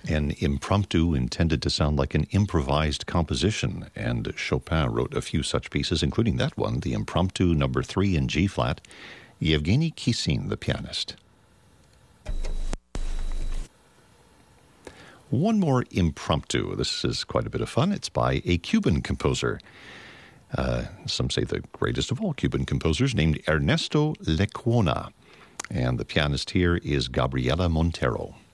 An impromptu intended to sound like an improvised composition, and Chopin wrote a few such pieces, including that one, the Impromptu Number 3 in G-flat, Yevgeny Kissin, the pianist. One more impromptu. This is quite a bit of fun. It's by a Cuban composer. Some say the greatest of all Cuban composers, named Ernesto Lecuona. And the pianist here is Gabriela Montero.